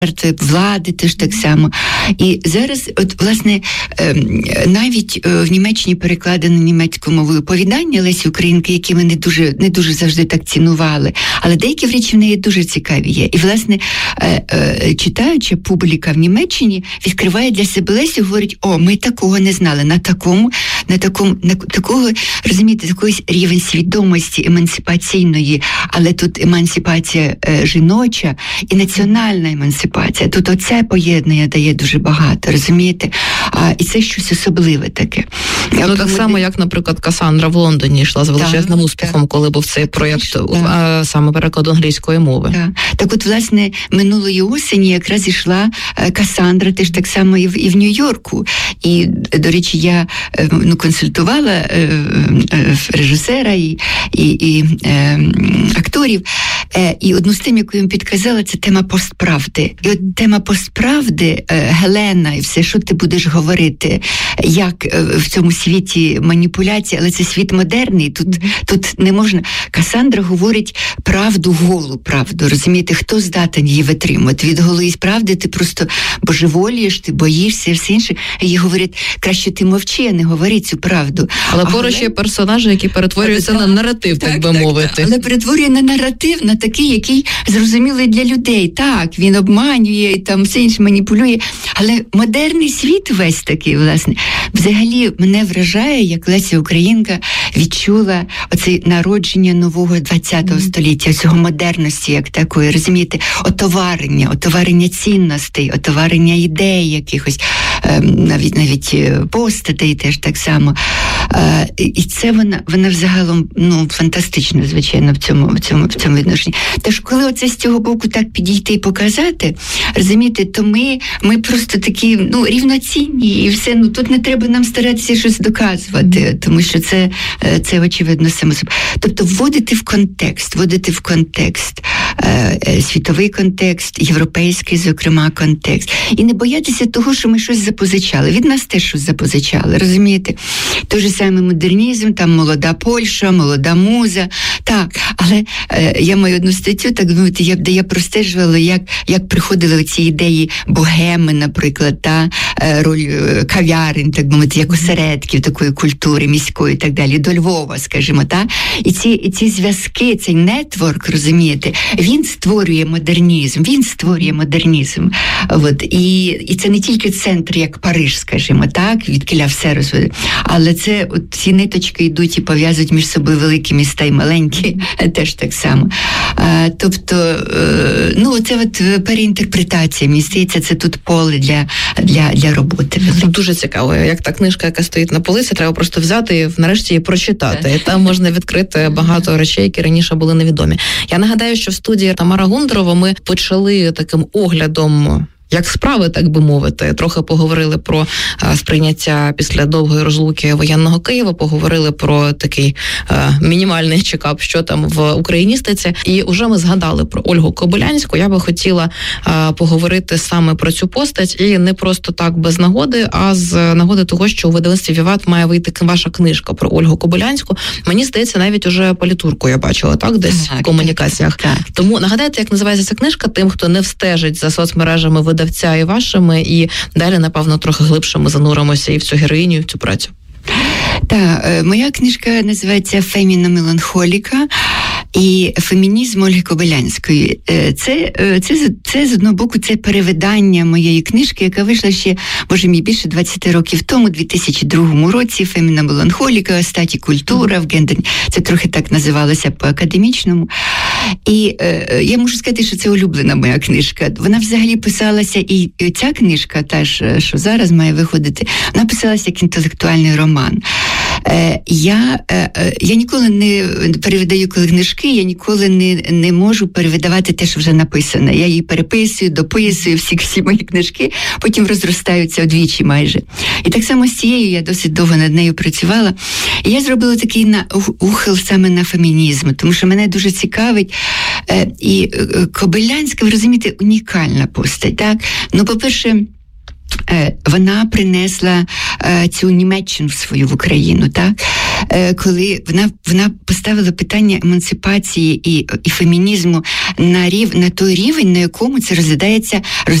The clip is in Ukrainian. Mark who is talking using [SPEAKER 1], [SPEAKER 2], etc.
[SPEAKER 1] влади теж так само. І зараз, от, власне, навіть в Німеччині перекладено німецькою мовою оповідання Лесі Українки, які ми не дуже завжди так цінували, але деякі речі в неї дуже цікаві є. І, власне, читаюча публіка в Німеччині відкриває для себе Лесю і говорить: о, ми такого не знали, на такого, розумієте, такий рівень свідомості емансипаційної, але тут емансипація жіноча і національна емансипація. Тут оце поєднання дає дуже багато, розумієте? І це щось особливе таке.
[SPEAKER 2] Ну, так само, як, наприклад, Касандра в Лондоні йшла з величезним успіхом, коли був цей проєкт, саме переклад англійської мови.
[SPEAKER 1] Так от, власне, минулої осені якраз ішла Касандра теж так само і в Нью-Йорку. І, до речі, я консультувала режисера і акторів, і одну з тем, яку їм підказала, це тема постправди. І от тема постправди, Гелена, і все, що ти будеш говорити, як в цьому світі маніпуляції, але це світ модерний, тут не можна. Касандра говорить правду, голу правду, розумієте, хто здатен її витримати? Від голої правди ти просто божеволієш, ти боїшся і все інше. Їй говорять, краще ти мовчи, а не говори цю правду.
[SPEAKER 2] Але поруч є персонажі, які перетворюються на наратив, так би мовити.
[SPEAKER 1] Але перетворює на наратив, на такий, який зрозумілий для людей. Так, він обманює, там все інше маніпулює. Але модерний світ весь такий, власне. Взагалі, мене вражає, як Леся Українка відчула оце народження нового ХХ століття, цього модерності, як такої, розумієте, отоварення цінностей, отоварення ідей якихось, навіть постатей теж так само. І це вона взагалом, фантастично, звичайно, в цьому відношенні. Тож, коли оце з цього боку так підійти і показати, розумієте, то ми просто такі, рівноцінні, і все, тут не треба нам старатися щось доказувати, тому що це очевидно само собою. Тобто вводити в контекст, світовий контекст, європейський, зокрема, контекст. І не боятися того, що ми щось запозичали. Від нас теж щось запозичали, розумієте? Той же самий модернізм, там молода Польща, молода муза, так. Але я маю одну статтю, так мовити, де я простежувала, як приходили ці ідеї богеми, наприклад, роль кав'ярень, так мовити, як осередків такої культури міської і так далі, до Львова, скажімо, так. І ці зв'язки, цей нетворк, розумієте, він створює модернізм. От. І це не тільки центр, як Париж, скажімо, так, відкіля все розводить, але це ці ниточки йдуть і пов'язують між собою великі міста і маленькі, теж так само. Тобто, це переінтерпретація, мені здається, це тут поле для роботи.
[SPEAKER 2] Дуже цікаво, як та книжка, яка стоїть на полиці, треба просто взяти і нарешті її прочитати. І там можна відкрити багато речей, які раніше були невідомі. Я нагадаю, що в студії Тамара Гундарова ми почали таким оглядом, як справи, так би мовити. Трохи поговорили про сприйняття після довгої розлуки воєнного Києва, поговорили про такий мінімальний чекап, що там в україністиці. І вже ми згадали про Ольгу Кобилянську. Я би хотіла поговорити саме про цю постать. І не просто так без нагоди, а з нагоди того, що у видавництві «Віват» має вийти ваша книжка про Ольгу Кобилянську. Мені здається, навіть уже політурку я бачила, так? Десь в комунікаціях. Так. Тому нагадайте, як називається ця книжка тим, хто не встежить за соцмережами видавця і вашими, і далі, напевно, трохи глибше ми зануримося і в цю героїню, і в цю працю.
[SPEAKER 1] Так, моя книжка називається «Феміна меланхоліка» і «Фемінізм Ольги Кобилянської». Це з одного боку, це перевидання моєї книжки, яка вийшла ще, більше 20 років тому, у 2002 році, «Феміна меланхоліка», «Статі культура», в гендерні. Це трохи так називалося по-академічному. І я можу сказати, що це улюблена моя книжка. Вона взагалі писалася, і ця книжка, та ж, що зараз має виходити, вона писалася як інтелектуальний роман. Я ніколи не перевидаю книжки, я ніколи не можу перевидавати те, що вже написане. Я її переписую, дописую, всі мої книжки, потім розростаються удвічі майже. І так само з цією я досить довго над нею працювала. І я зробила такий ухил саме на фемінізм, тому що мене дуже цікавить. І Кобилянська, ви розумієте, унікальна постать, так? По-перше, вона принесла цю Німеччину в Україну, так? Коли вона поставила питання емансипації і фемінізму на той рівень, на якому це розглядається